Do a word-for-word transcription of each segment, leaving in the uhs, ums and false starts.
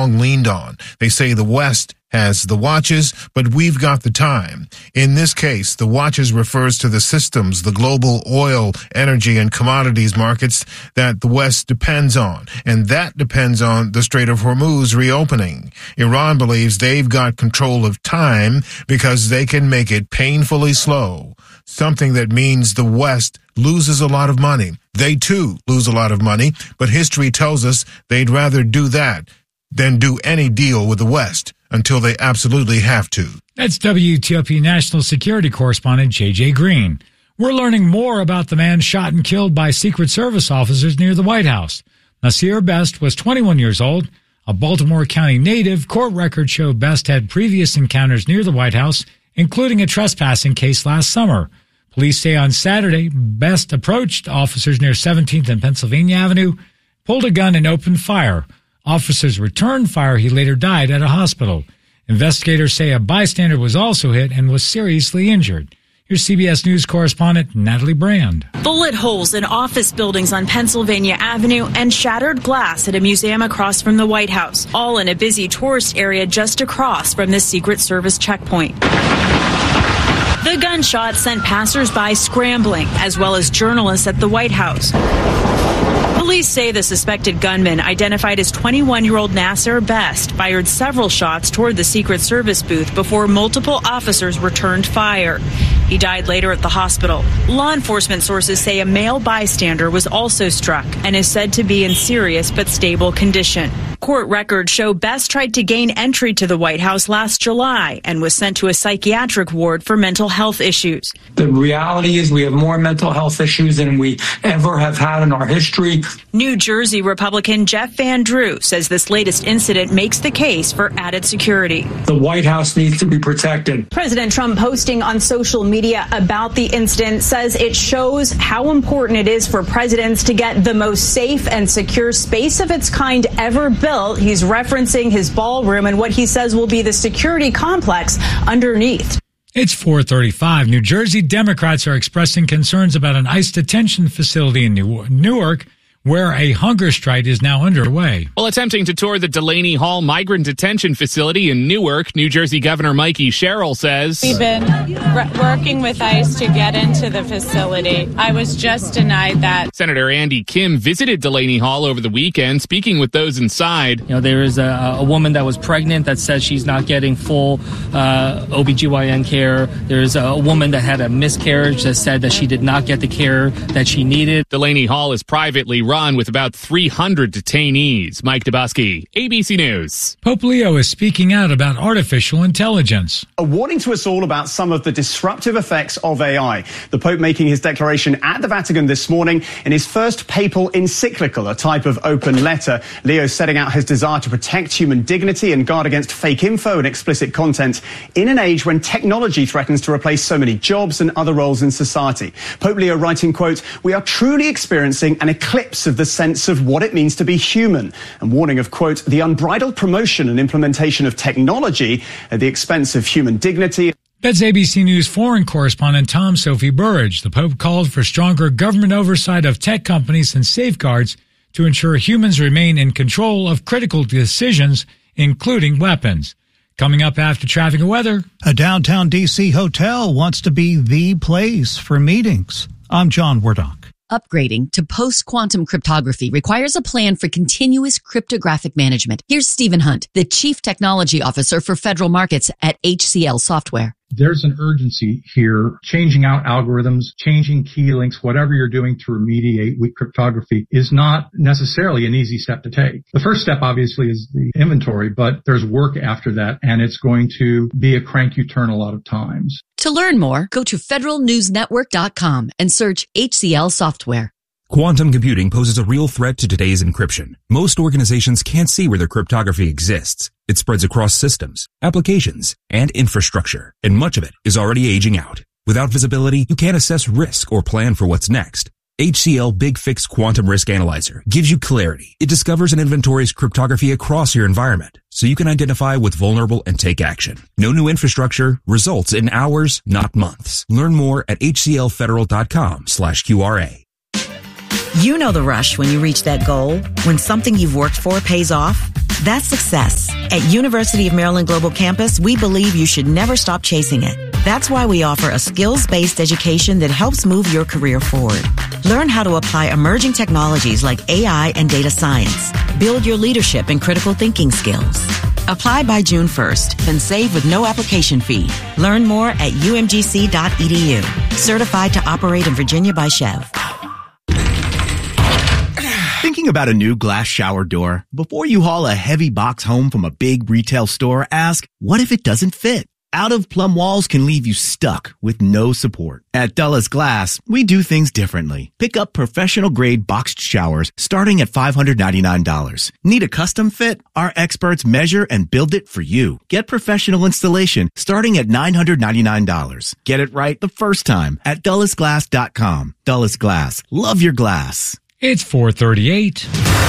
long leaned on. They say the West has the watches, but we've got the time. In this case, the watches refers to the systems, the global oil, energy, and commodities markets that the West depends on, and that depends on the Strait of Hormuz reopening. Iran believes they've got control of time because they can make it painfully slow, something that means the West loses a lot of money. They, too, lose a lot of money, but history tells us they'd rather do that than do any deal with the West until they absolutely have to. That's W T O P National Security Correspondent J J Green. We're learning more about the man shot and killed by Secret Service officers near the White House. Nasir Best was twenty-one years old, a Baltimore County native. Court records show Best had previous encounters near the White House, including a trespassing case last summer. Police say on Saturday, Best approached officers near seventeenth and Pennsylvania Avenue, pulled a gun and opened fire. Officers returned fire. He later died at a hospital. Investigators say a bystander was also hit and was seriously injured. Here's C B S News correspondent Natalie Brand. Bullet holes in office buildings on Pennsylvania Avenue and shattered glass at a museum across from the White House, all in a busy tourist area just across from the Secret Service checkpoint. The gunshot sent passersby scrambling, as well as journalists at the White House. Police say the suspected gunman, identified as twenty-one-year-old Nasir Best, fired several shots toward the Secret Service booth before multiple officers returned fire. He died later at the hospital. Law enforcement sources say a male bystander was also struck and is said to be in serious but stable condition. Court records show Best tried to gain entry to the White House last July and was sent to a psychiatric ward for mental health issues. The reality is we have more mental health issues than we ever have had in our history. New Jersey Republican Jeff Van Drew says this latest incident makes the case for added security. The White House needs to be protected. President Trump posting on social media about the incident says it shows how important it is for presidents to get the most safe and secure space of its kind ever built. He's referencing his ballroom and what he says will be the security complex underneath. It's four thirty-five. New Jersey Democrats are expressing concerns about an ICE detention facility in Newark, where a hunger strike is now underway. While attempting to tour the Delaney Hall Migrant Detention Facility in Newark, New Jersey Governor Mikey Sherrill says, We've been re- working with ICE to get into the facility. I was just denied that. Senator Andy Kim visited Delaney Hall over the weekend, speaking with those inside. You know, there is a, a woman that was pregnant that says she's not getting full uh, O B G Y N care. There's a woman that had a miscarriage that said that she did not get the care that she needed. Delaney Hall is privately run with about three hundred detainees. Mike Dubusky, A B C News. Pope Leo is speaking out about artificial intelligence. A warning to us all about some of the disruptive effects of A I. The Pope making his declaration at the Vatican this morning in his first papal encyclical, a type of open letter. Leo setting out his desire to protect human dignity and guard against fake info and explicit content in an age when technology threatens to replace so many jobs and other roles in society. Pope Leo writing, quote, "We are truly experiencing an eclipse of the sense of what it means to be human," and warning of, quote, "the unbridled promotion and implementation of technology at the expense of human dignity." That's A B C News foreign correspondent Tom Sophie Burridge. The Pope called for stronger government oversight of tech companies and safeguards to ensure humans remain in control of critical decisions, including weapons. Coming up after traffic and weather. A downtown D C hotel wants to be the place for meetings. I'm John Wardock. Upgrading to post-quantum cryptography requires a plan for continuous cryptographic management. Here's Stephen Hunt, the Chief Technology Officer for Federal Markets at H C L Software. There's an urgency here. Changing out algorithms, changing key links, whatever you're doing to remediate weak cryptography is not necessarily an easy step to take. The first step, obviously, is the inventory, but there's work after that, and it's going to be a crank you turn a lot of times. To learn more, go to federal news network dot com and search H C L Software. Quantum computing poses a real threat to today's encryption. Most organizations can't see where their cryptography exists. It spreads across systems, applications, and infrastructure, and much of it is already aging out. Without visibility, you can't assess risk or plan for what's next. H C L Big Fix Quantum Risk Analyzer gives you clarity. It discovers and inventories cryptography across your environment, so you can identify what's vulnerable and take action. No new infrastructure, results in hours, not months. Learn more at H C L federal dot com slash Q R A. You know the rush when you reach that goal, when something you've worked for pays off. That's success. At University of Maryland Global Campus, we believe you should never stop chasing it. That's why we offer a skills-based education that helps move your career forward. Learn how to apply emerging technologies like A I and data science. Build your leadership and critical thinking skills. Apply by June first and save with no application fee. Learn more at u m g c dot e d u. Certified to operate in Virginia by Chev. Thinking about a new glass shower door? Before you haul a heavy box home from a big retail store, ask, what if it doesn't fit? Out-of-plumb walls can leave you stuck with no support. At Dulles Glass, we do things differently. Pick up professional-grade boxed showers starting at five hundred ninety-nine dollars. Need a custom fit? Our experts measure and build it for you. Get professional installation starting at nine hundred ninety-nine dollars. Get it right the first time at dulles glass dot com. Dulles Glass. Love your glass. It's four thirty-eight.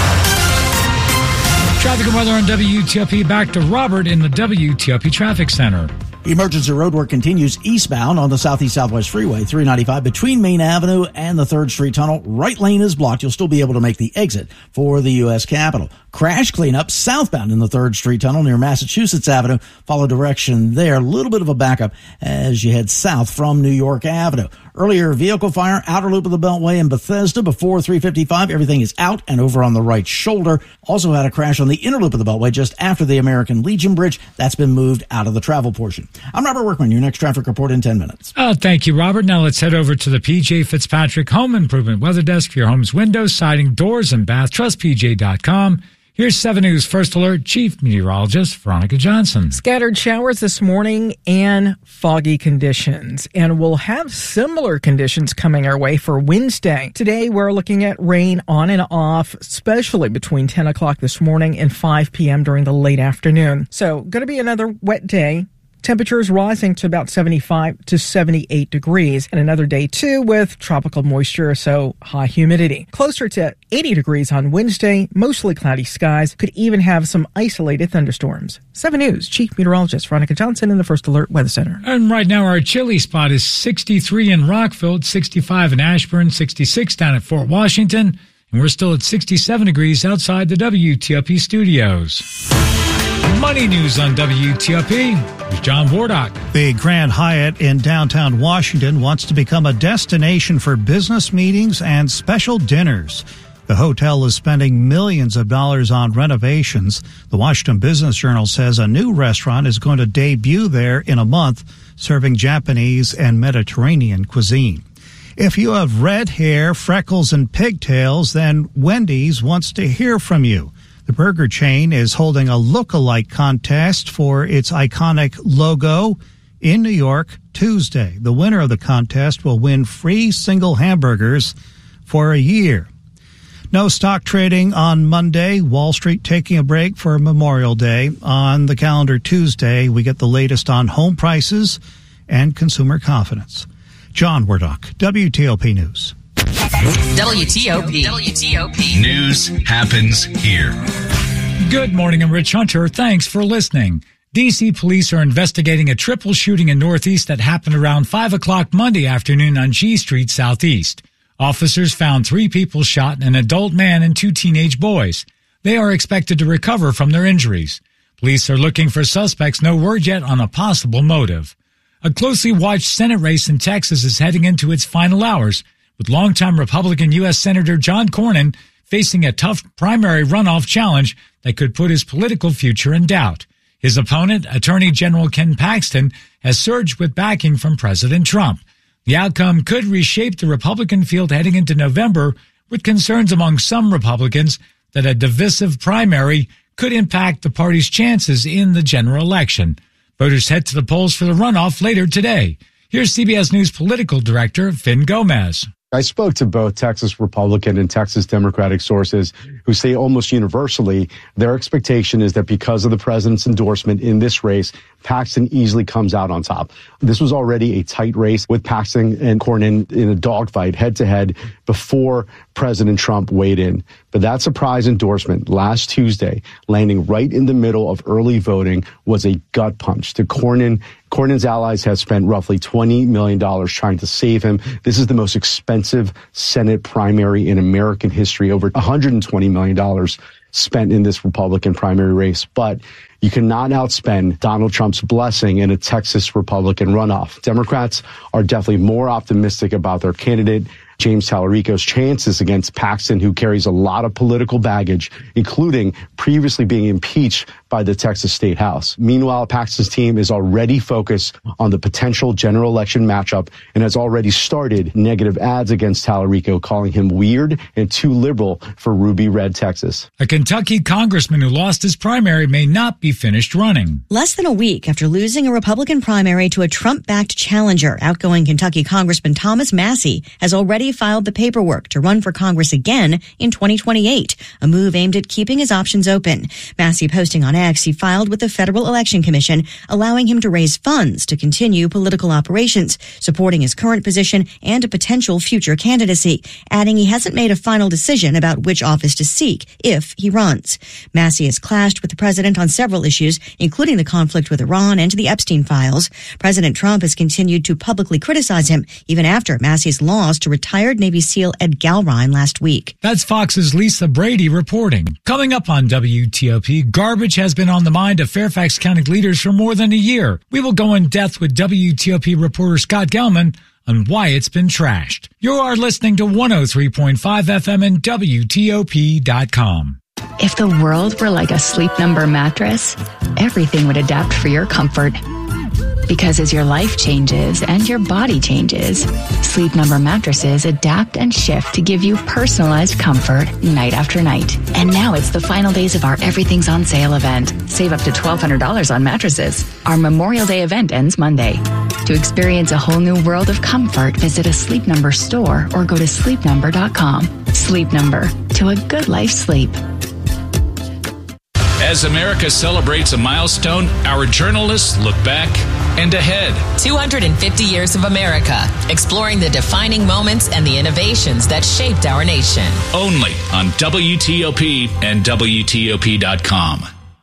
Traffic and weather on W T O P. Back to Robert in the W T O P Traffic Center. Emergency roadwork continues eastbound on the Southeast Southwest Freeway, three ninety-five between Main Avenue and the third Street Tunnel. Right lane is blocked. You'll still be able to make the exit for the U S Capitol. Crash cleanup southbound in the third Street Tunnel near Massachusetts Avenue. Follow direction there. A little bit of a backup as you head south from New York Avenue. Earlier, vehicle fire, outer loop of the Beltway in Bethesda before three fifty-five. Everything is out and over on the right shoulder. Also had a crash on the inner loop of the Beltway just after the American Legion Bridge. That's been moved out of the travel portion. I'm Robert Workman. Your next traffic report in ten minutes. Oh, thank you, Robert. Now let's head over to the P J Fitzpatrick Home Improvement Weather Desk for your home's windows, siding, doors, and bath. Trust P J dot com. Here's seven News First Alert Chief Meteorologist Veronica Johnson. Scattered showers this morning and foggy conditions. And we'll have similar conditions coming our way for Wednesday. Today, we're looking at rain on and off, especially between ten o'clock this morning and five p.m. during the late afternoon. So, going to be another wet day. Temperatures rising to about seventy-five to seventy-eight degrees, and another day too with tropical moisture, so high humidity. Closer to eighty degrees on Wednesday, mostly cloudy skies, could even have some isolated thunderstorms. seven News Chief Meteorologist Veronica Johnson in the First Alert Weather Center. And right now our chilly spot is sixty-three in Rockville, sixty-five in Ashburn, sixty-six down at Fort Washington, and we're still at sixty-seven degrees outside the W T O P studios. Money news on W T O P. Here's John Vordock. The Grand Hyatt in downtown Washington wants to become a destination for business meetings and special dinners. The hotel is spending millions of dollars on renovations. The Washington Business Journal says a new restaurant is going to debut there in a month, serving Japanese and Mediterranean cuisine. If you have red hair, freckles, and pigtails, then Wendy's wants to hear from you. The burger chain is holding a look-alike contest for its iconic logo in New York Tuesday. The winner of the contest will win free single hamburgers for a year. No stock trading on Monday. Wall Street taking a break for Memorial Day. On the calendar Tuesday, we get the latest on home prices and consumer confidence. John Wordock, W T O P News. W T O P. W T O P. News happens here. Good morning, I'm Rich Hunter. Thanks for listening. D C police are investigating a triple shooting in Northeast that happened around five o'clock Monday afternoon on G Street Southeast. Officers found three people shot, an adult man and two teenage boys. They are expected to recover from their injuries. Police are looking for suspects. No word yet on a possible motive. A closely watched Senate race in Texas is heading into its final hours, with longtime Republican U S Senator John Cornyn facing a tough primary runoff challenge that could put his political future in doubt. His opponent, Attorney General Ken Paxton, has surged with backing from President Trump. The outcome could reshape the Republican field heading into November, with concerns among some Republicans that a divisive primary could impact the party's chances in the general election. Voters head to the polls for the runoff later today. Here's C B S News political director Finn Gomez. I spoke to both Texas Republican and Texas Democratic sources who say almost universally their expectation is that because of the president's endorsement in this race, Paxton easily comes out on top. This was already a tight race with Paxton and Cornyn in a dogfight head-to-head before President Trump weighed in. But that surprise endorsement last Tuesday, landing right in the middle of early voting, was a gut punch to Cornyn. Cornyn's allies have spent roughly twenty million dollars trying to save him. This is the most expensive Senate primary in American history, over one hundred twenty million dollars. spent in this Republican primary race. But you cannot outspend Donald Trump's blessing in a Texas Republican runoff. Democrats are definitely more optimistic about their candidate, James Tallarico's chances against Paxton, who carries a lot of political baggage, including previously being impeached by the Texas State House. Meanwhile, Paxton's team is already focused on the potential general election matchup and has already started negative ads against Tallarico, calling him weird and too liberal for ruby red Texas. A Kentucky congressman who lost his primary may not be finished running. Less than a week after losing a Republican primary to a Trump-backed challenger, outgoing Kentucky Congressman Thomas Massie has already filed the paperwork to run for Congress again in twenty twenty-eight, a move aimed at keeping his options open. Massie posting on X, he filed with the Federal Election Commission, allowing him to raise funds to continue political operations, supporting his current position and a potential future candidacy, adding he hasn't made a final decision about which office to seek if he runs. Massie has clashed with the president on several issues, including the conflict with Iran and the Epstein files. President Trump has continued to publicly criticize him, even after Massie's loss to retired Navy SEAL Ed Galrine last week. That's Fox's Lisa Brady reporting. Coming up on W T O P, garbage has been on the mind of Fairfax County leaders for more than a year. We will go in depth with W T O P reporter Scott Gelman on why it's been trashed. You are listening to one oh three point five F M and W T O P dot com. If the world were like a Sleep Number mattress, everything would adapt for your comfort. Because as your life changes and your body changes, Sleep Number mattresses adapt and shift to give you personalized comfort night after night. And now it's the final days of our Everything's on Sale event. Save up to twelve hundred dollars on mattresses. Our Memorial Day event ends Monday. To experience a whole new world of comfort, visit a Sleep Number store or go to sleep number dot com. Sleep Number, to a good life sleep. As America celebrates a milestone, our journalists look back and ahead. two hundred fifty years of America, exploring the defining moments and the innovations that shaped our nation. Only on W T O P and W T O P dot com.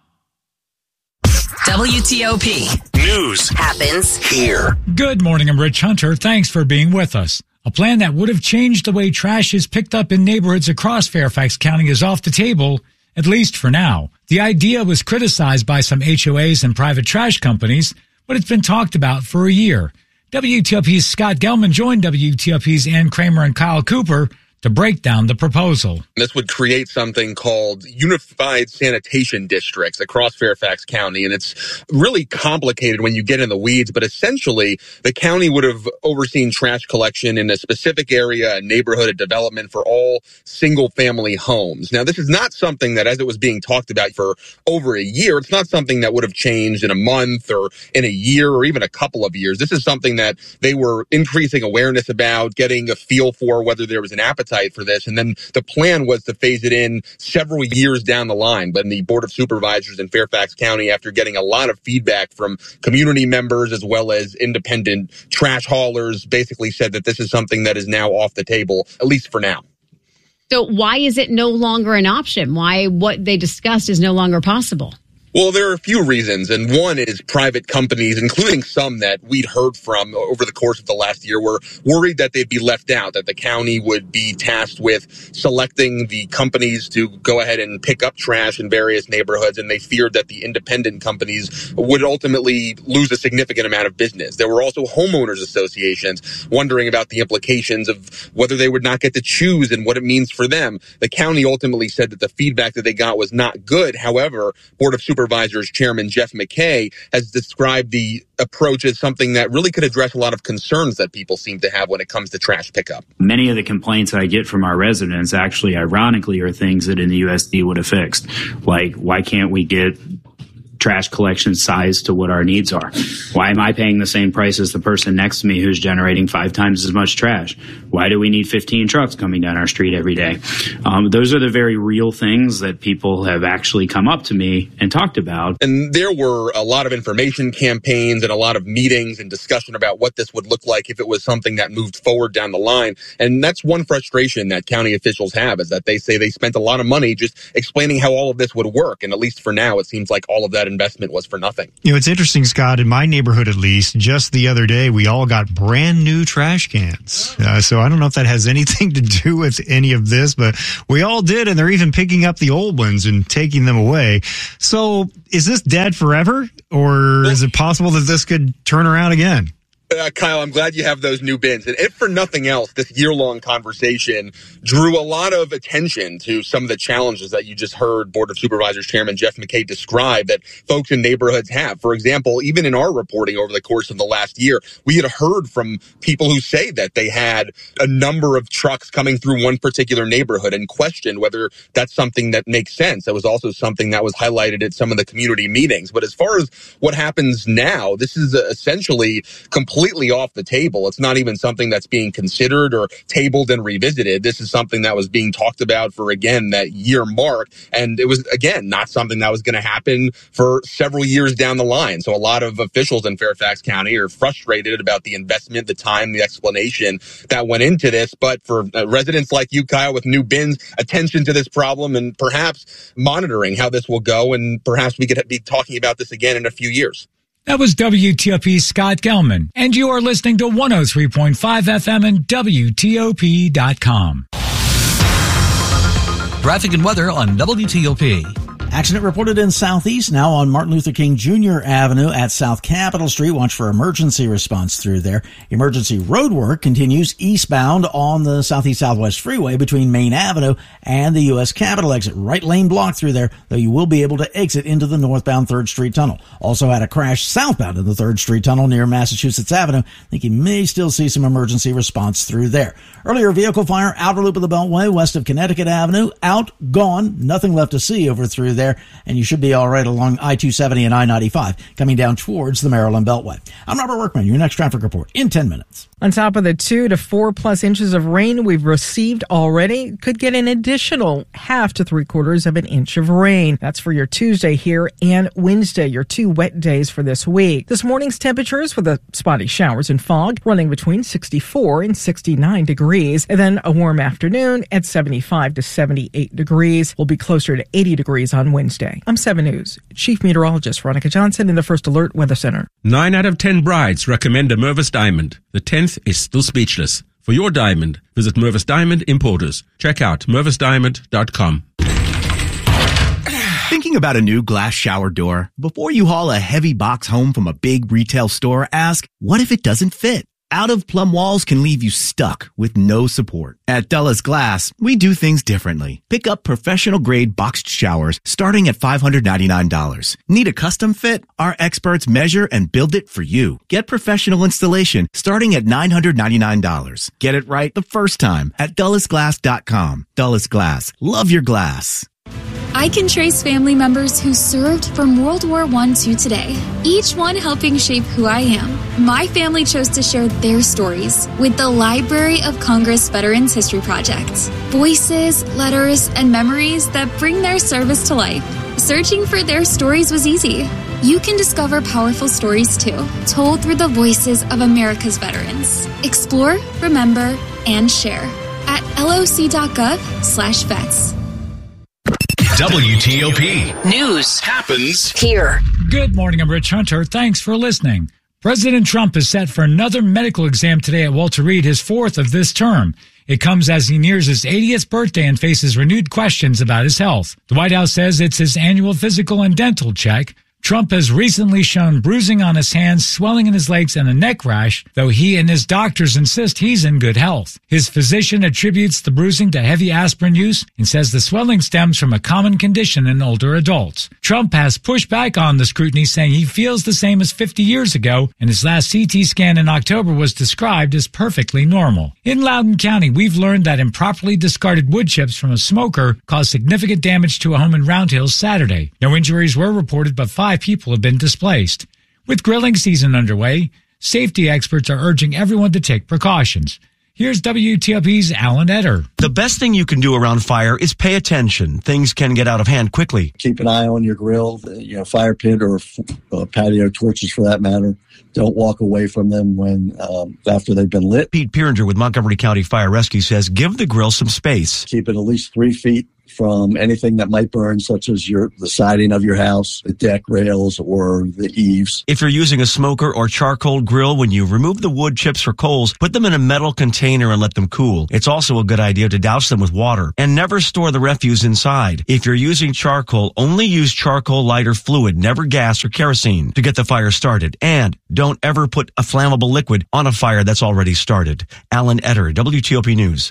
W T O P. News happens here. Good morning, I'm Rich Hunter. Thanks for being with us. A plan that would have changed the way trash is picked up in neighborhoods across Fairfax County is off the table, at least for now. The idea was criticized by some H O As and private trash companies, but it's been talked about for a year. W T O P's Scott Gelman joined W T O P's Ann Kramer and Kyle Cooper to break down the proposal. This would create something called unified sanitation districts across Fairfax County, and it's really complicated when you get in the weeds, but essentially the county would have overseen trash collection in a specific area, a neighborhood, a development for all single-family homes. Now, this is not something that, as it was being talked about for over a year, it's not something that would have changed in a month or in a year or even a couple of years. This is something that they were increasing awareness about, getting a feel for whether there was an appetite for this, and then the plan was to phase it in several years down the line. But the Board of Supervisors in Fairfax County, after getting a lot of feedback from community members as well as independent trash haulers, basically said that this is something that is now off the table, at least for now. So why is it no longer an option? Why what they discussed is no longer possible? Well, there are a few reasons, and one is private companies, including some that we'd heard from over the course of the last year, were worried that they'd be left out, that the county would be tasked with selecting the companies to go ahead and pick up trash in various neighborhoods, and they feared that the independent companies would ultimately lose a significant amount of business. There were also homeowners associations wondering about the implications of whether they would not get to choose and what it means for them. The county ultimately said that the feedback that they got was not good. However, Board of Supervisors Supervisors Chairman Jeff McKay has described the approach as something that really could address a lot of concerns that people seem to have when it comes to trash pickup. Many of the complaints I get from our residents actually, ironically, are things that in the U S D would have fixed. Like, why can't we get trash collection size to what our needs are? Why am I paying the same price as the person next to me who's generating five times as much trash? Why do we need fifteen trucks coming down our street every day? Um, those are the very real things that people have actually come up to me and talked about. And there were a lot of information campaigns and a lot of meetings and discussion about what this would look like if it was something that moved forward down the line. And that's one frustration that county officials have, is that they say they spent a lot of money just explaining how all of this would work. And at least for now, it seems like all of that investment was for nothing. You know, it's interesting, Scott, in my neighborhood at least, just the other day, we all got brand new trash cans. Uh, so I don't know if that has anything to do with any of this, but we all did, and they're even picking up the old ones and taking them away. So is this dead forever, or is it possible that this could turn around again? Uh, Kyle, I'm glad you have those new bins. And if for nothing else, this year-long conversation drew a lot of attention to some of the challenges that you just heard Board of Supervisors Chairman Jeff McKay describe that folks in neighborhoods have. For example, even in our reporting over the course of the last year, we had heard from people who say that they had a number of trucks coming through one particular neighborhood and questioned whether that's something that makes sense. That was also something that was highlighted at some of the community meetings. But as far as what happens now, this is essentially completely completely off the table. It's not even something that's being considered or tabled and revisited. This is something that was being talked about for, again, that year mark. And it was, again, not something that was going to happen for several years down the line. So a lot of officials in Fairfax County are frustrated about the investment, the time, the explanation that went into this. But for uh, residents like you, Kyle, with new bins, attention to this problem and perhaps monitoring how this will go. And perhaps we could be talking about this again in a few years. That was W T O P's Scott Gelman, and you are listening to one oh three point five F M and W T O P dot com. Traffic and weather on W T O P. Accident reported in Southeast now on Martin Luther King Junior Avenue at South Capitol Street. Watch for emergency response through there. Emergency road work continues eastbound on the Southeast Southwest Freeway between Main Avenue and the U S Capitol exit. Right lane blocked through there, though you will be able to exit into the northbound third Street Tunnel. Also had a crash southbound in the third Street Tunnel near Massachusetts Avenue. I think you may still see some emergency response through there. Earlier vehicle fire, outer loop of the Beltway west of Connecticut Avenue. Out, gone, nothing left to see over through there. And you should be all right along I two seventy and I ninety-five coming down towards the Maryland Beltway. I'm Robert Workman, your next traffic report in ten minutes. On top of the two to four plus inches of rain we've received already, could get an additional half to three quarters of an inch of rain. That's for your Tuesday here and Wednesday, your two wet days for this week. This morning's temperatures with the spotty showers and fog running between sixty-four and sixty-nine degrees. And then a warm afternoon at seventy-five to seventy-eight degrees. We'll be closer to eighty degrees on Wednesday. I'm seven News Chief Meteorologist Veronica Johnson in the First Alert Weather Center. Nine out of ten brides recommend a Mervis diamond. The tenth is still speechless. For your diamond, visit Mervis Diamond Importers. Check out mervis diamond dot com. Thinking about a new glass shower door? Before you haul a heavy box home from a big retail store, ask, what if it doesn't fit? Out-of-plumb walls can leave you stuck with no support. At Dulles Glass, we do things differently. Pick up professional-grade boxed showers starting at five hundred ninety-nine dollars. Need a custom fit? Our experts measure and build it for you. Get professional installation starting at nine hundred ninety-nine dollars. Get it right the first time at dulles glass dot com. Dulles Glass. Love your glass. I can trace family members who served from World War One to today, each one helping shape who I am. My family chose to share their stories with the Library of Congress Veterans History Project. Voices, letters, and memories that bring their service to life. Searching for their stories was easy. You can discover powerful stories too, told through the voices of America's veterans. Explore, remember, and share at loc.gov slash vets. W T O P News happens here. Good morning, I'm Rich Hunter. Thanks for listening. President Trump is set for another medical exam today at Walter Reed, his fourth of this term. It comes as he nears his eightieth birthday and faces renewed questions about his health. The White House says it's his annual physical and dental check. Trump has recently shown bruising on his hands, swelling in his legs, and a neck rash, though he and his doctors insist he's in good health. His physician attributes the bruising to heavy aspirin use and says the swelling stems from a common condition in older adults. Trump has pushed back on the scrutiny, saying he feels the same as fifty years ago, and his last C T scan in October was described as perfectly normal. In Loudoun County, we've learned that improperly discarded wood chips from a smoker caused significant damage to a home in Round Hills Saturday. No injuries were reported, but five people have been displaced. With grilling season underway, safety experts are urging everyone to take precautions. Here's W T O P's Alan Etter. The best thing you can do around fire is pay attention. Things can get out of hand quickly. Keep an eye on your grill, you know, fire pit or uh, patio torches for that matter. Don't walk away from them when um, after they've been lit. Pete Pieringer with Montgomery County Fire Rescue says give the grill some space. Keep it at least three feet from anything that might burn, such as your the siding of your house, the deck rails, or the eaves. If you're using a smoker or charcoal grill, when you remove the wood chips or coals, put them in a metal container and let them cool. It's also a good idea to douse them with water and never store the refuse inside. If you're using charcoal, only use charcoal lighter fluid, never gas or kerosene, to get the fire started. And don't ever put a flammable liquid on a fire that's already started. Alan Etter, W T O P News.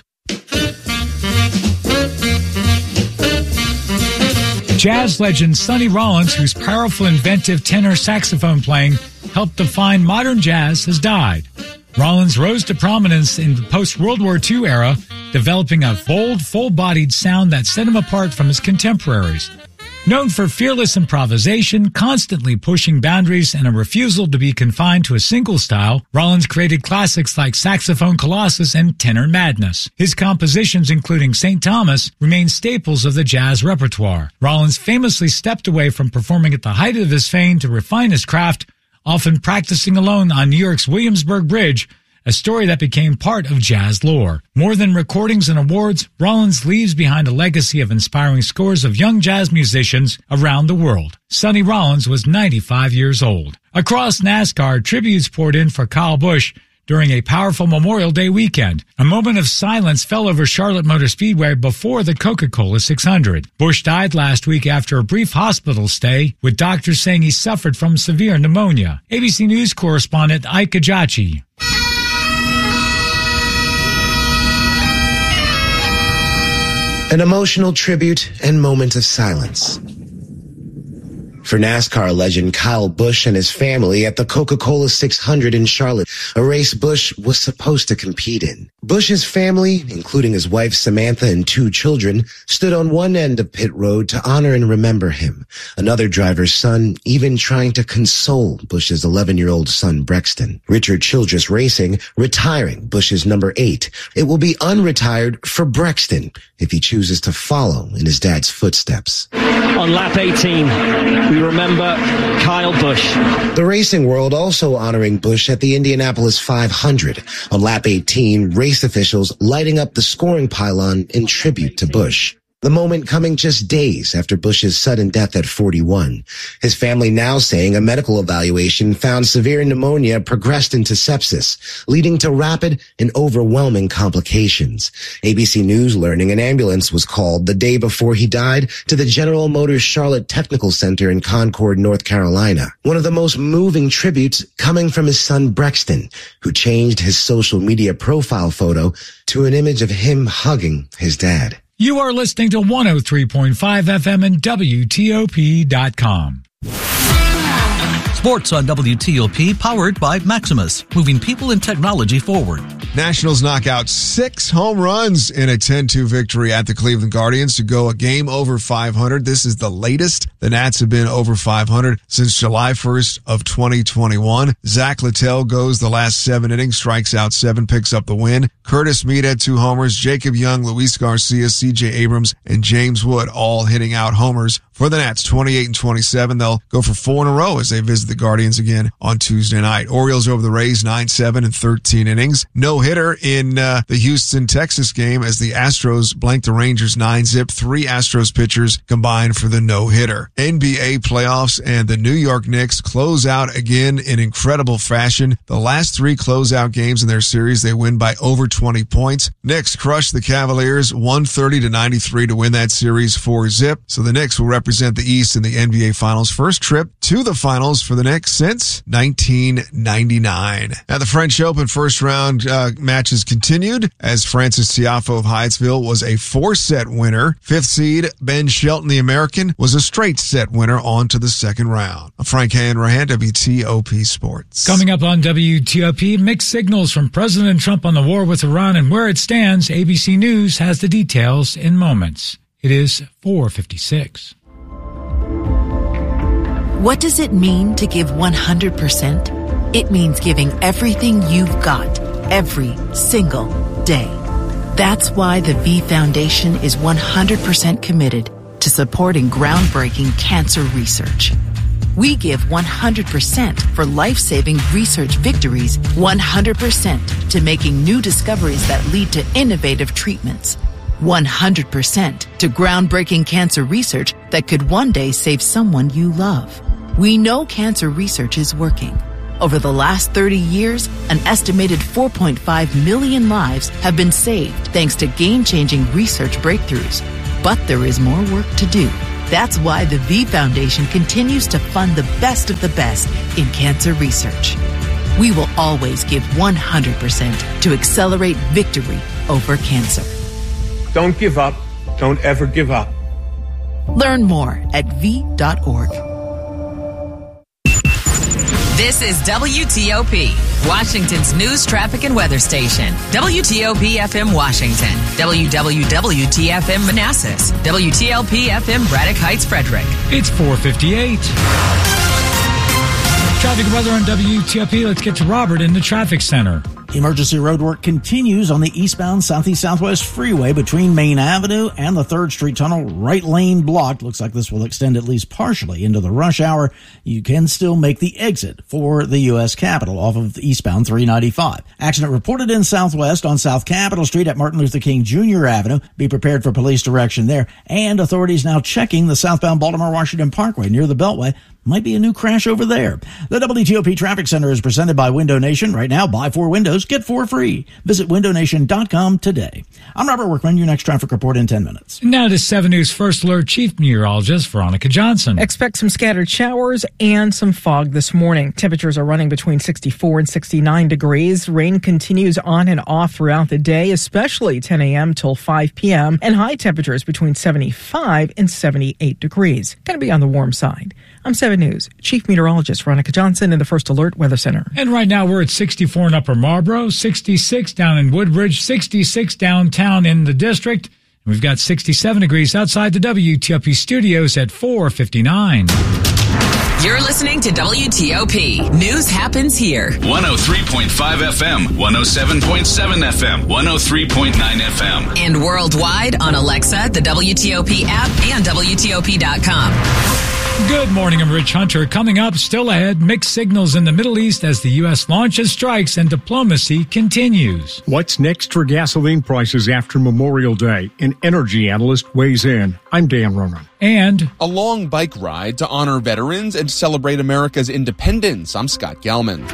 Jazz legend Sonny Rollins, whose powerful, inventive tenor saxophone playing helped define modern jazz, has died. Rollins rose to prominence in the post-World War Two era, developing a bold, full-bodied sound that set him apart from his contemporaries. Known for fearless improvisation, constantly pushing boundaries, and a refusal to be confined to a single style, Rollins created classics like Saxophone Colossus and Tenor Madness. His compositions, including Saint Thomas, remain staples of the jazz repertoire. Rollins famously stepped away from performing at the height of his fame to refine his craft, often practicing alone on New York's Williamsburg Bridge, a story that became part of jazz lore. More than recordings and awards, Rollins leaves behind a legacy of inspiring scores of young jazz musicians around the world. Sonny Rollins was ninety-five years old. Across NASCAR, tributes poured in for Kyle Busch during a powerful Memorial Day weekend. A moment of silence fell over Charlotte Motor Speedway before the Coca-Cola six hundred. Busch died last week after a brief hospital stay, with doctors saying he suffered from severe pneumonia. A B C News correspondent Ike Ajachi. An emotional tribute and moment of silence for NASCAR legend Kyle Busch and his family at the Coca-Cola six hundred in Charlotte, a race Busch was supposed to compete in. Busch's family, including his wife Samantha and two children, stood on one end of pit road to honor and remember him. Another driver's son even trying to console Busch's eleven-year-old son Brexton. Richard Childress Racing retiring Busch's number eight. It will be unretired for Brexton if he chooses to follow in his dad's footsteps. On lap eighteen, we remember Kyle Busch. The racing world also honoring Busch at the Indianapolis five hundred. On lap eighteen, race officials lighting up the scoring pylon in tribute to Busch. The moment coming just days after Busch's sudden death at forty-one. His family now saying a medical evaluation found severe pneumonia progressed into sepsis, leading to rapid and overwhelming complications. A B C News learning an ambulance was called the day before he died to the General Motors Charlotte Technical Center in Concord, North Carolina. One of the most moving tributes coming from his son Brexton, who changed his social media profile photo to an image of him hugging his dad. You are listening to one oh three point five F M and W T O P dot com. Sports on W T O P, powered by Maximus, moving people and technology forward. Nationals knock out six home runs in a ten two victory at the Cleveland Guardians to go a game over five hundred. This is the latest the Nats have been over five hundred since July first of twenty twenty-one. Zach Littell goes the last seven innings, strikes out seven, picks up the win. Curtis Mead had two homers. Jacob Young, Luis Garcia, C J Abrams, and James Wood all hitting out homers for the Nats. twenty-eight and twenty-seven. They'll go for four in a row as they visit the Guardians again on Tuesday night. Orioles over the Rays, nine seven and thirteen innings. No hitter in uh, the Houston, Texas game as the Astros blanked the Rangers nine zip. Three Astros pitchers combined for the no-hitter. N B A playoffs and the New York Knicks close out again in incredible fashion. The last three closeout games in their series, they win by over twenty points. Knicks crushed the Cavaliers one thirty to ninety-three to win that series four zip. So the Knicks will represent the East in the N B A Finals. First trip to the Finals for the Knicks since nineteen ninety-nine. Now the French Open first round uh, matches continued as Francis Tiafoe of Hyattsville was a four-set winner. Fifth seed Ben Shelton, the American, was a straight set winner on to the second round. Frank Hanrahan, W T O P Sports. Coming up on W T O P, mixed signals from President Trump on the war with Iran and where it stands. A B C News has the details in moments. It is four fifty-six. What does it mean to give one hundred percent? It means giving everything you've got, every single day. That's why the V Foundation is one hundred percent committed to supporting groundbreaking cancer research. We give one hundred percent for life-saving research victories, one hundred percent to making new discoveries that lead to innovative treatments, one hundred percent to groundbreaking cancer research that could one day save someone you love. We know cancer research is working. Over the last thirty years, an estimated four point five million lives have been saved thanks to game-changing research breakthroughs. But there is more work to do. That's why the V Foundation continues to fund the best of the best in cancer research. We will always give one hundred percent to accelerate victory over cancer. Don't give up. Don't ever give up. Learn more at v dot org. This is W T O P, Washington's news, traffic, and weather station. W T O P F M Washington, W W W T F M Manassas, W T L P F M Braddock Heights, Frederick. It's four fifty-eight. Traffic weather on W T O P. Let's get to Robert in the traffic center. Emergency road work continues on the eastbound Southeast Southwest Freeway between Main Avenue and the third Street Tunnel. Right lane blocked. Looks like this will extend at least partially into the rush hour. You can still make the exit for the U S Capitol off of the eastbound three ninety-five. Accident reported in Southwest on South Capitol Street at Martin Luther King Junior Avenue. Be prepared for police direction there. And authorities now checking the southbound Baltimore-Washington Parkway near the Beltway. Might be a new crash over there. The W T O P Traffic Center is presented by Window Nation. Right now, buy four windows, get four free. Visit window nation dot com today. I'm Robert Workman, your next traffic report in ten minutes. Now to seven News First Alert Chief Meteorologist Veronica Johnson. Expect some scattered showers and some fog this morning. Temperatures are running between sixty-four and sixty-nine degrees. Rain continues on and off throughout the day, especially ten a.m. till five p.m. And high temperatures between seventy-five and seventy-eight degrees. Going to be on the warm side. I'm seven News Chief Meteorologist Veronica Johnson in the First Alert Weather Center. And right now we're at sixty-four in Upper Marlboro, sixty-six down in Woodbridge, sixty-six downtown in the district. And we've got sixty-seven degrees outside the W T O P studios at four fifty-nine. You're listening to W T O P. News happens here. one oh three point five F M, one oh seven point seven F M, one oh three point nine F M. And worldwide on Alexa, the W T O P app, and W T O P dot com. Good morning, I'm Rich Hunter. Coming up, still ahead, mixed signals in the Middle East as the U S launches strikes and diplomacy continues. What's next for gasoline prices after Memorial Day? An energy analyst weighs in. I'm Dan Ronan. And a long bike ride to honor veterans and celebrate America's independence. I'm Scott Gelman.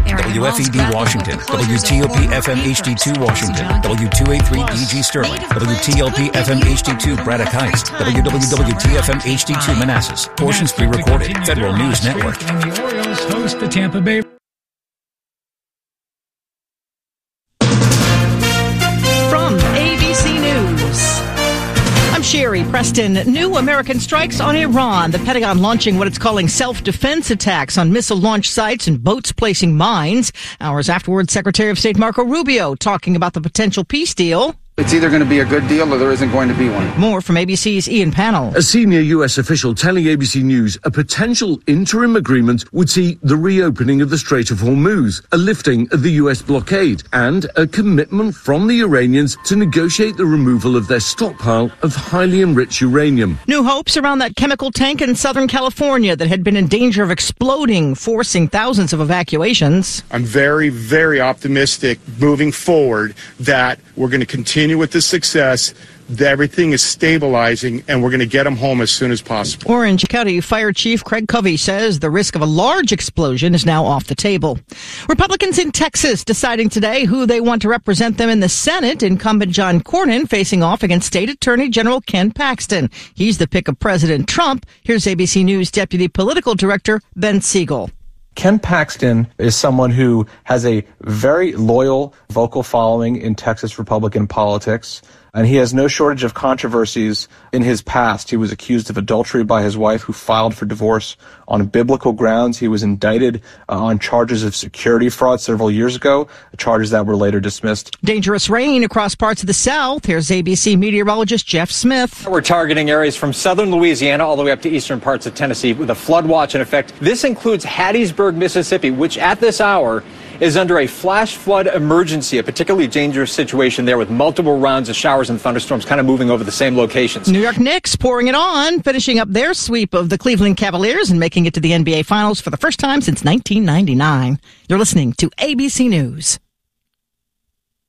W F E D Washington, W T O P F M H D two Washington, W two eighty-three D G Sterling, W T L P F M H D two Braddock Heights, W W W T F M H D two Manassas. Portions pre-recorded. Federal News Network. And the Orioles host the Tampa Bay. From A B C News, I'm Sherry Preston. New American strikes on Iran. The Pentagon launching what it's calling self-defense attacks on missile launch sites and boats placing mines. Hours afterwards, Secretary of State Marco Rubio talking about the potential peace deal. It's either going to be a good deal or there isn't going to be one. More from A B C's Ian Pannell. A senior U S official telling A B C News a potential interim agreement would see the reopening of the Strait of Hormuz, a lifting of the U S blockade, and a commitment from the Iranians to negotiate the removal of their stockpile of highly enriched uranium. New hopes around that chemical tank in Southern California that had been in danger of exploding, forcing thousands of evacuations. I'm very, very optimistic moving forward that we're going to continue with this success, that everything is stabilizing, and we're going to get them home as soon as possible. Orange County Fire Chief Craig Covey says the risk of a large explosion is now off the table. Republicans in Texas deciding today who they want to represent them in the Senate. Incumbent John Cornyn facing off against State Attorney General Ken Paxton. He's the pick of President Trump. Here's A B C News Deputy Political Director Ben Siegel. Ken Paxton is someone who has a very loyal, vocal following in Texas Republican politics, and he has no shortage of controversies in his past. He was accused of adultery by his wife, who filed for divorce on biblical grounds. He was indicted uh, on charges of security fraud several years ago, charges that were later dismissed. Dangerous rain across parts of the South. Here's A B C meteorologist Jeff Smith. We're targeting areas from southern Louisiana all the way up to eastern parts of Tennessee with a flood watch in effect. This includes Hattiesburg, Mississippi, which at this hour is under a flash flood emergency, a particularly dangerous situation there with multiple rounds of showers and thunderstorms kind of moving over the same locations. New York Knicks pouring it on, finishing up their sweep of the Cleveland Cavaliers and making it to the N B A Finals for the first time since nineteen ninety-nine. You're listening to A B C News.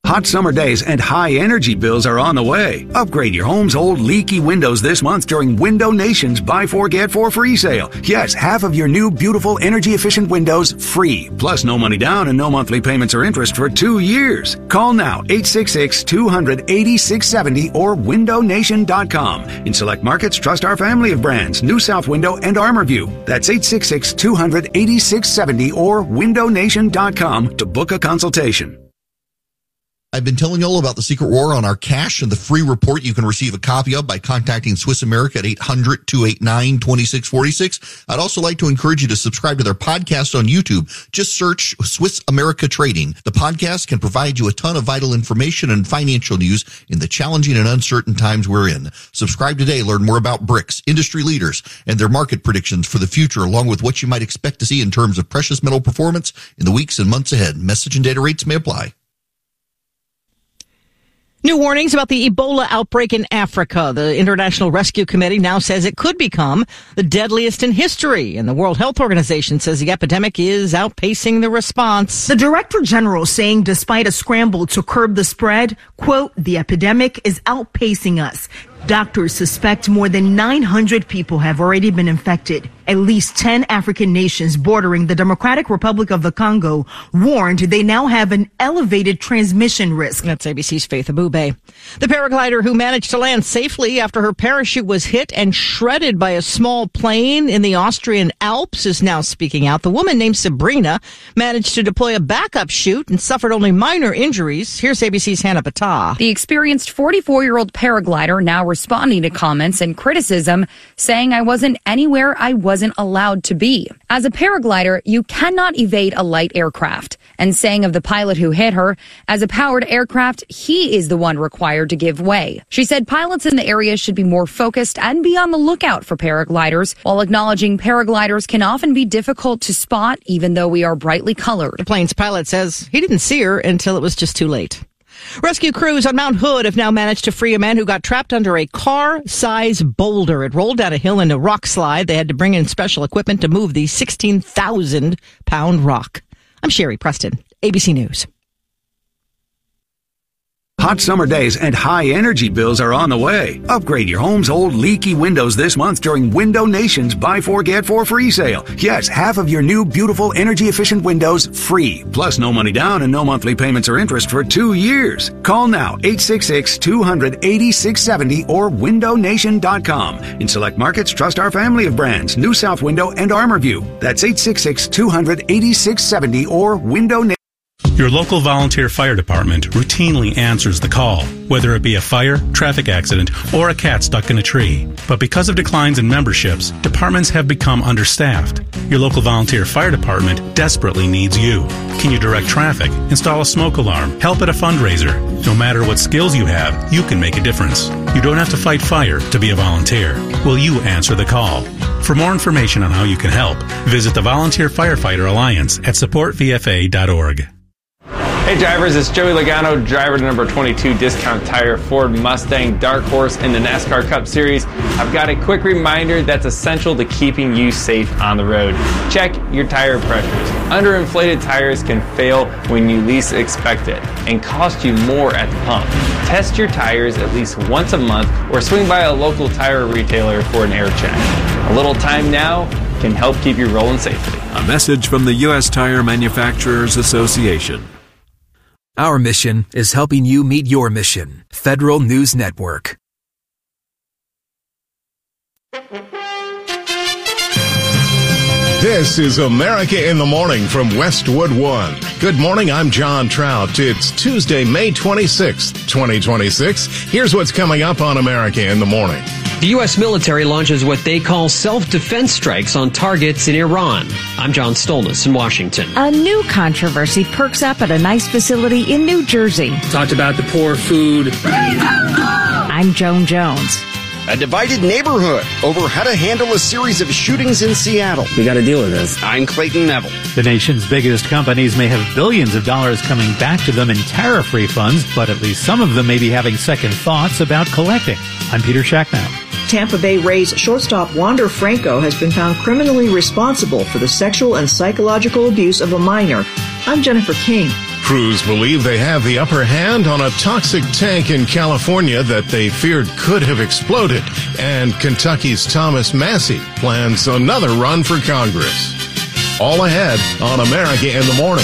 Hot summer days and high energy bills are on the way. Upgrade your home's old leaky windows this month during Window Nation's Buy Four Get Four free sale. Yes, half of your new beautiful energy efficient windows free. Plus no money down and no monthly payments or interest for two years. Call now eight six six, two hundred, eighty-six seventy or window nation dot com. In select markets, trust our family of brands, New South Window and ArmorView. That's eight six six, two hundred, eighty-six seventy or window nation dot com to book a consultation. I've been telling you all about the Secret War on our cash and the free report you can receive a copy of by contacting Swiss America at eight hundred, two eight nine, two six four six. I'd also like to encourage you to subscribe to their podcast on YouTube. Just search Swiss America Trading. The podcast can provide you a ton of vital information and financial news in the challenging and uncertain times we're in. Subscribe today. Learn more about BRICS, industry leaders, and their market predictions for the future, along with what you might expect to see in terms of precious metal performance in the weeks and months ahead. Message and data rates may apply. New warnings about the Ebola outbreak in Africa. The International Rescue Committee now says it could become the deadliest in history, and the World Health Organization says the epidemic is outpacing the response. The Director General saying despite a scramble to curb the spread, quote, the epidemic is outpacing us. Doctors suspect more than nine hundred people have already been infected. At least ten African nations bordering the Democratic Republic of the Congo warned they now have an elevated transmission risk. That's A B C's Faith Abube. The paraglider who managed to land safely after her parachute was hit and shredded by a small plane in the Austrian Alps is now speaking out. The woman named Sabrina managed to deploy a backup chute and suffered only minor injuries. Here's A B C's Hannah Patah. The experienced forty-four-year-old paraglider now responding to comments and criticism, saying I wasn't anywhere I wasn't allowed to be. As a paraglider, you cannot evade a light aircraft. And saying of the pilot who hit her, as a powered aircraft, he is the one required to give way. She said pilots in the area should be more focused and be on the lookout for paragliders, while acknowledging paragliders can often be difficult to spot, even though we are brightly colored. The plane's pilot says he didn't see her until it was just too late. Rescue crews on Mount Hood have now managed to free a man who got trapped under a car-sized boulder. It rolled down a hill in a rock slide. They had to bring in special equipment to move the sixteen thousand pound rock. I'm Sherry Preston, A B C News. Hot summer days and high energy bills are on the way. Upgrade your home's old leaky windows this month during Window Nation's Buy Four Get Four free sale. Yes, half of your new beautiful energy efficient windows free. Plus no money down and no monthly payments or interest for two years. Call now eight six six, two hundred, eighty-six seventy or window nation dot com. In select markets, trust our family of brands, New South Window and ArmorView. That's eight six six, two hundred, eighty-six seventy or window nation. Your local volunteer fire department routinely answers the call, whether it be a fire, traffic accident, or a cat stuck in a tree. But because of declines in memberships, departments have become understaffed. Your local volunteer fire department desperately needs you. Can you direct traffic, install a smoke alarm, help at a fundraiser? No matter what skills you have, you can make a difference. You don't have to fight fire to be a volunteer. Will you answer the call? For more information on how you can help, visit the Volunteer Firefighter Alliance at support v f a dot org. Hey drivers, it's Joey Logano, driver to number twenty-two Discount Tire Ford Mustang Dark Horse in the NASCAR Cup Series. I've got a quick reminder that's essential to keeping you safe on the road. Check your tire pressures. Underinflated tires can fail when you least expect it and cost you more at the pump. Test your tires at least once a month or swing by a local tire retailer for an air check. A little time now can help keep you rolling safely. A message from the U S Tire Manufacturers Association. Our mission is helping you meet your mission. Federal News Network. This is America in the Morning from Westwood One. Good morning, I'm John Trout. It's Tuesday, May twenty-sixth, twenty twenty-six. Here's what's coming up on America in the Morning. The U S military launches what they call self-defense strikes on targets in Iran. I'm John Stolness in Washington. A new controversy perks up at a nice facility in New Jersey. Talked about the poor food. I'm Joan Jones. A divided neighborhood over how to handle a series of shootings in Seattle. We got to deal with this. I'm Clayton Neville. The nation's biggest companies may have billions of dollars coming back to them in tariff refunds, but at least some of them may be having second thoughts about collecting. I'm Peter Schacknow. Tampa Bay Rays shortstop Wander Franco has been found criminally responsible for the sexual and psychological abuse of a minor. I'm Jennifer King. Crews believe they have the upper hand on a toxic tank in California that they feared could have exploded. And Kentucky's Thomas Massie plans another run for Congress. All ahead on America in the Morning.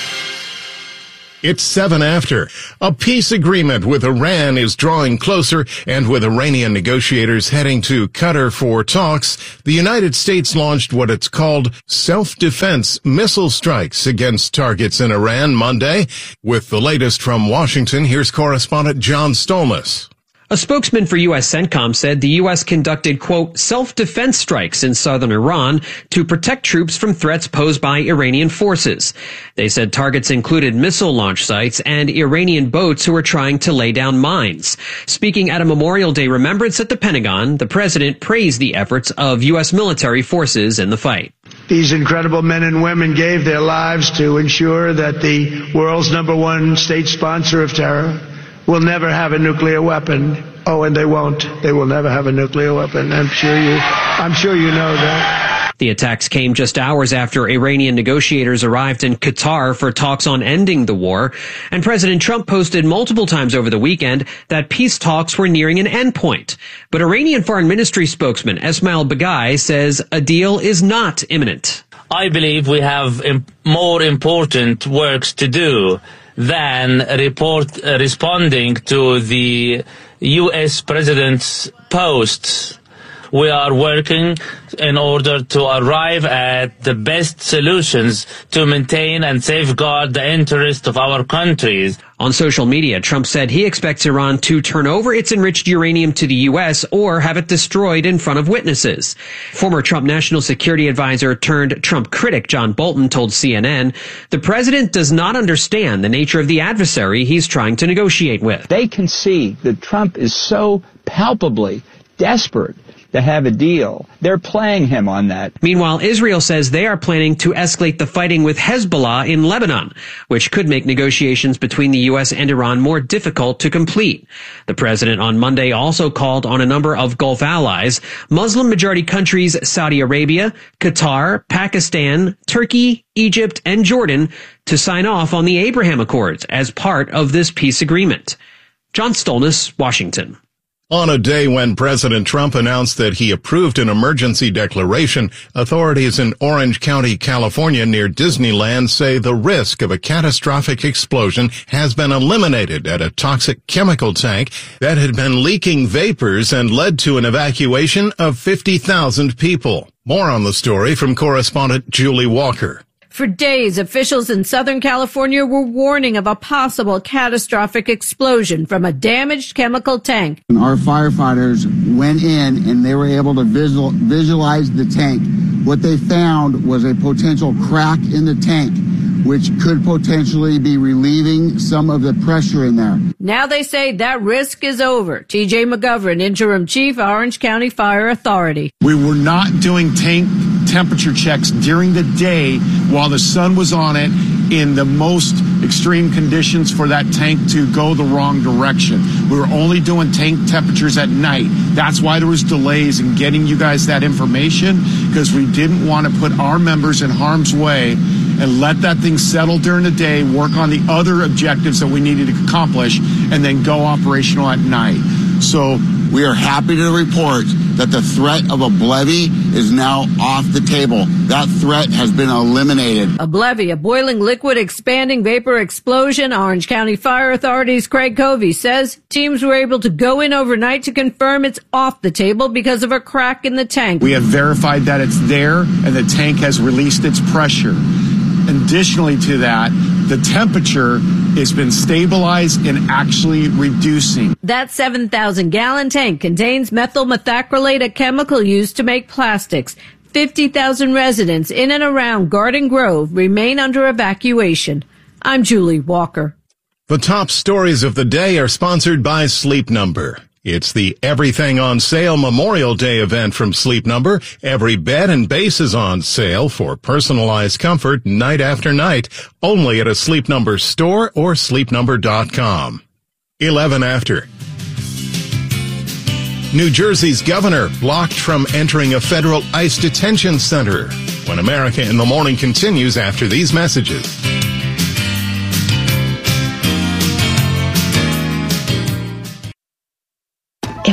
It's seven after. A peace agreement with Iran is drawing closer, and with Iranian negotiators heading to Qatar for talks, the United States launched what it's called self-defense missile strikes against targets in Iran Monday. With the latest from Washington, here's correspondent John Stolnis. A spokesman for U S CENTCOM said the U S conducted, quote, self-defense strikes in southern Iran to protect troops from threats posed by Iranian forces. They said targets included missile launch sites and Iranian boats who were trying to lay down mines. Speaking at a Memorial Day remembrance at the Pentagon, the president praised the efforts of U S military forces in the fight. These incredible men and women gave their lives to ensure that the world's number one state sponsor of terror will never have a nuclear weapon. Oh, and they won't. They will never have a nuclear weapon. I'm sure you, I'm sure you know that. The attacks came just hours after Iranian negotiators arrived in Qatar for talks on ending the war, and President Trump posted multiple times over the weekend that peace talks were nearing an endpoint. But Iranian Foreign Ministry spokesman Esmail Baghai says a deal is not imminent. I believe we have imp- more important works to do than report uh, responding to the U S president's posts. We are working in order to arrive at the best solutions to maintain and safeguard the interests of our countries. On social media, Trump said he expects Iran to turn over its enriched uranium to the U S or have it destroyed in front of witnesses. Former Trump National Security Advisor turned Trump critic John Bolton told C N N, the president does not understand the nature of the adversary he's trying to negotiate with. They can see that Trump is so palpably desperate to have a deal. They're playing him on that. Meanwhile, Israel says they are planning to escalate the fighting with Hezbollah in Lebanon, which could make negotiations between the U S and Iran more difficult to complete. The president on Monday also called on a number of Gulf allies, Muslim-majority countries Saudi Arabia, Qatar, Pakistan, Turkey, Egypt, and Jordan to sign off on the Abraham Accords as part of this peace agreement. John Stolnis, Washington. On a day when President Trump announced that he approved an emergency declaration, authorities in Orange County, California, near Disneyland, say the risk of a catastrophic explosion has been eliminated at a toxic chemical tank that had been leaking vapors and led to an evacuation of fifty thousand people. More on the story from correspondent Julie Walker. For days, officials in Southern California were warning of a possible catastrophic explosion from a damaged chemical tank. Our firefighters went in and they were able to visual, visualize the tank. What they found was a potential crack in the tank, which could potentially be relieving some of the pressure in there. Now they say that risk is over. T J McGovern, interim chief, Orange County Fire Authority. We were not doing tank temperature checks during the day while the sun was on it in the most extreme conditions for that tank to go the wrong direction. We were only doing tank temperatures at night. That's why there was delays in getting you guys that information, because we didn't want to put our members in harm's way and let that thing settle during the day, work on the other objectives that we needed to accomplish, and then go operational at night. So we are happy to report that the threat of a BLEVE is now off the table. That threat has been eliminated. A BLEVE, a boiling liquid expanding vapor explosion. Orange County Fire Authority's Craig Covey says teams were able to go in overnight to confirm it's off the table because of a crack in the tank. We have verified that it's there and the tank has released its pressure. Additionally to that, the temperature has been stabilized and actually reducing. That seven thousand gallon tank contains methyl methacrylate, a chemical used to make plastics. fifty thousand residents in and around Garden Grove remain under evacuation. I'm Julie Walker. The top stories of the day are sponsored by Sleep Number. It's the Everything on Sale Memorial Day event from Sleep Number. Every bed and base is on sale for personalized comfort night after night, only at a Sleep Number store or sleep number dot com. eleven after. New Jersey's governor blocked from entering a federal ICE detention center. When America in the Morning continues after these messages.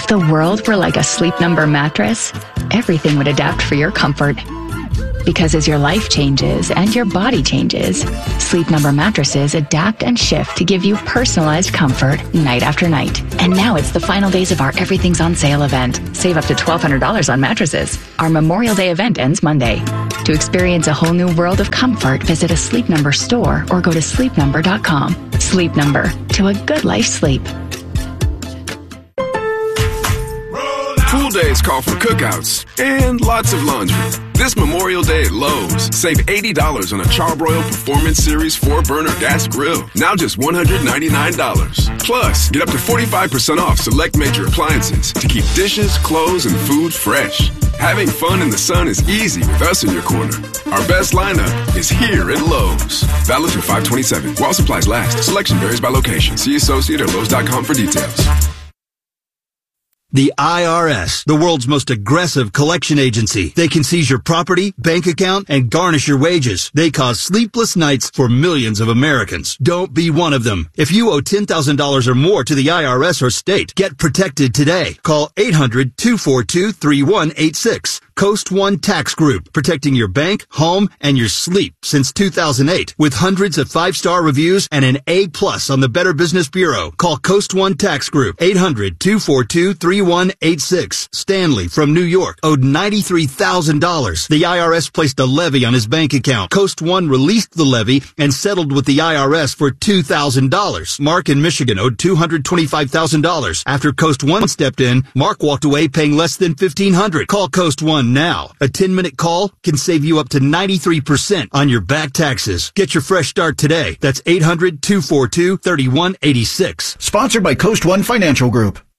If the world were like a Sleep Number mattress, everything would adapt for your comfort. Because as your life changes and your body changes, Sleep Number mattresses adapt and shift to give you personalized comfort night after night. And now it's the final days of our Everything's on Sale event. Save up to twelve hundred dollars on mattresses. Our Memorial Day event ends Monday. To experience a whole new world of comfort, visit a Sleep Number store or go to sleep number dot com. Sleep Number, to a good life sleep. Pool days call for cookouts and lots of laundry. This Memorial Day at Lowe's, save eighty dollars on a Charbroil Performance Series four burner gas grill. Now just one hundred ninety-nine dollars. Plus, get up to forty-five percent off select major appliances to keep dishes, clothes, and food fresh. Having fun in the sun is easy with us in your corner. Our best lineup is here at Lowe's. Valid through five twenty-seven. While supplies last. Selection varies by location. See associate or Lowe's dot com for details. The I R S, the world's most aggressive collection agency. They can seize your property, bank account, and garnish your wages. They cause sleepless nights for millions of Americans. Don't be one of them. If you owe ten thousand dollars or more to the I R S or state, get protected today. Call eight hundred, two four two, three one eight six. Coast One Tax Group, protecting your bank, home, and your sleep since two thousand eight. With hundreds of five-star reviews and an A plus on the Better Business Bureau. Call Coast One Tax Group, eight hundred, two four two, three one eight six. Stanley from New York owed ninety-three thousand dollars. The I R S placed a levy on his bank account. Coast One released the levy and settled with the I R S for two thousand dollars. Mark in Michigan owed two hundred twenty-five thousand dollars. After Coast One stepped in, Mark walked away paying less than fifteen hundred dollars. Call Coast One now. A ten-minute call can save you up to ninety-three percent on your back taxes. Get your fresh start today. That's eight hundred, two four two, three one eight six. Sponsored by Coast One Financial Group.